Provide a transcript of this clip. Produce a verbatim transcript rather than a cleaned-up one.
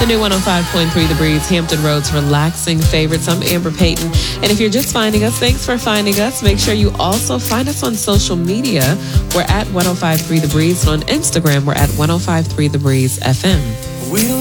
The new one oh five point three The Breeze, Hampton Road's relaxing favorites. I'm Amber Payton. And if you're just finding us, thanks for finding us. Make sure you also find us on social media. We're at ten fifty-three The Breeze. And on Instagram, we're at ten fifty-three The Breeze F M. We